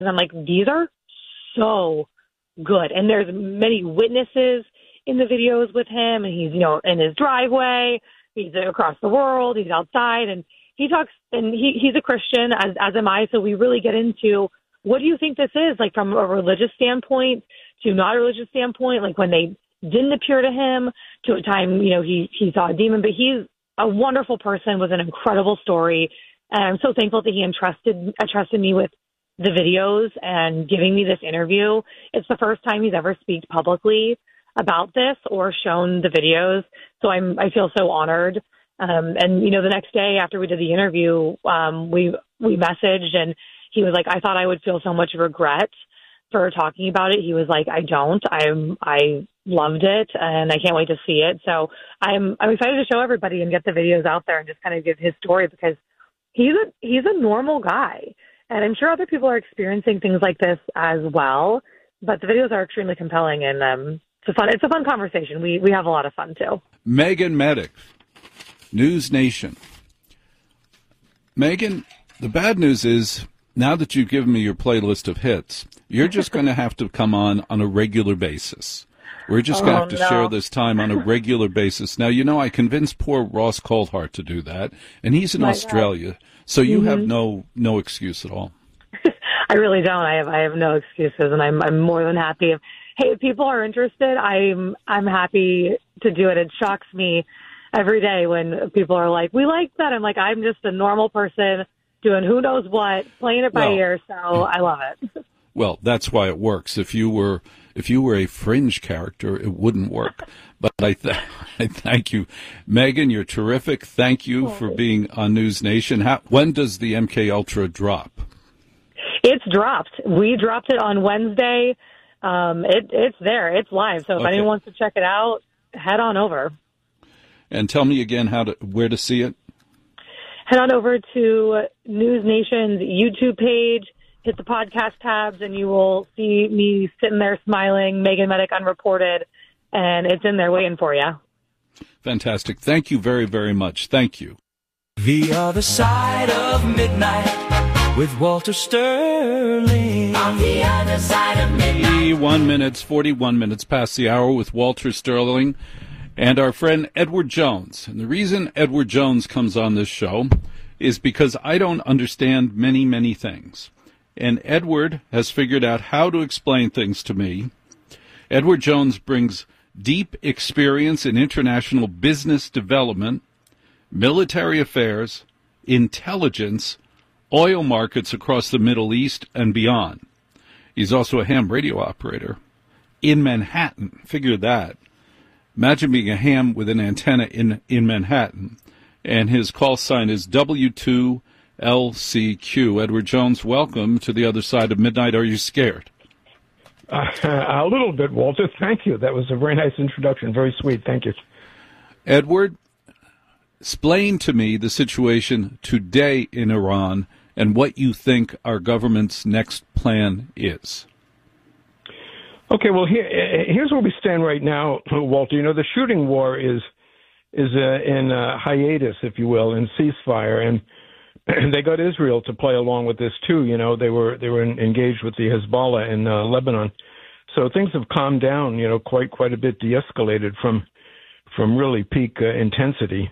And I'm like, these are so good. And there's many witnesses in the videos with him, and he's, in his driveway, he's across the world, he's outside, and he talks, and he's a Christian, as am I, so we really get into, what do you think this is, like from a religious standpoint to not a religious standpoint, like when they didn't appear to him, to a time, he saw a demon, but he's a wonderful person with an incredible story, and I'm so thankful that he entrusted me with the videos and giving me this interview. It's the first time he's ever speak publicly about this or shown the videos. So I feel so honored. And, the next day after we did the interview, we messaged, and he was like, I thought I would feel so much regret for talking about it. He was like, I don't. I loved it, and I can't wait to see it. So I'm excited to show everybody and get the videos out there and just kind of give his story, because he's a normal guy. And I'm sure other people are experiencing things like this as well. But the videos are extremely compelling, and it's a fun conversation. We have a lot of fun too. Megan Medic, News Nation. Megan, the bad news is, now that you've given me your playlist of hits, you're just going to have to come on a regular basis. We're just going to have to share this time on a regular basis. Now, I convinced poor Ross Coulthart to do that, and he's in Australia, so you have no excuse at all. I really don't. I have no excuses, and I'm more than happy. If people are interested, I'm happy to do it. It shocks me every day when people are like, we like that. I'm like, I'm just a normal person doing who knows what, playing it by ear, so I love it. Well, that's why it works. If you were a fringe character, it wouldn't work. But I thank you. Megan, you're terrific. Thank you for being on News Nation. When does the MK Ultra drop? It's dropped. We dropped it on Wednesday. It's there. It's live. So if anyone wants to check it out, head on over. And tell me again where to see it. Head on over to News Nation's YouTube page, hit the podcast tabs, and you will see me sitting there smiling, Megan Medic Unreported, and it's in there waiting for you. Fantastic. Thank you very, very much. Thank you. The Other Side of Midnight with Walter Sterling. On the Other Side of Midnight. 41 minutes past the hour with Walter Sterling and our friend Edward Jones. And the reason Edward Jones comes on this show is because I don't understand many, many things. And Edward has figured out how to explain things to me. Edward Jones brings deep experience in international business development, military affairs, intelligence, oil markets across the Middle East and beyond. He's also a ham radio operator in Manhattan. Figure that. Imagine being a ham with an antenna in Manhattan. And his call sign is W2LCQ. Edward Jones, welcome to the Other Side of Midnight. Are you scared? A little bit, Walter. Thank you. That was a very nice introduction. Very sweet. Thank you. Edward, explain to me the situation today in Iran and what you think our government's next plan is. Okay, well, here's where we stand right now, Walter. The shooting war is in hiatus, if you will, in ceasefire, and they got Israel to play along with this too. They were engaged with the Hezbollah in Lebanon, so things have calmed down. Quite a bit, de-escalated from really peak intensity.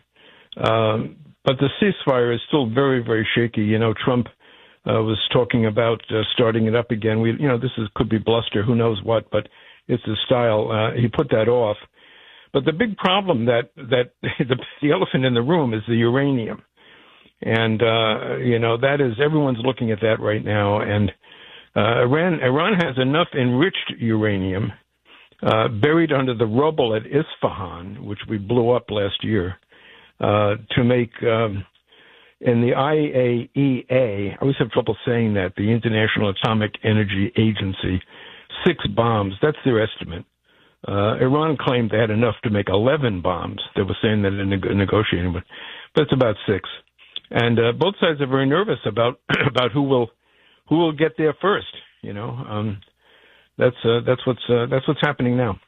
But the ceasefire is still very, very shaky. Trump was talking about starting it up again. Could be bluster, who knows what, but it's his style. He put that off. But the big problem that the elephant in the room is the uranium. And, that is, everyone's looking at that right now. And Iran has enough enriched uranium buried under the rubble at Isfahan, which we blew up last year, to make, in the IAEA, I always have trouble saying that, the International Atomic Energy Agency, 6 bombs. That's their estimate. Iran claimed they had enough to make 11 bombs. They were saying that in negotiating, but it's about 6. And both sides are very nervous about who will get there first. That's what's happening now.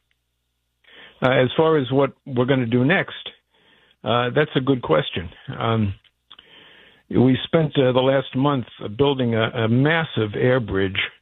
As far as what we're going to do next, that's a good question. we spent the last month building a massive air bridge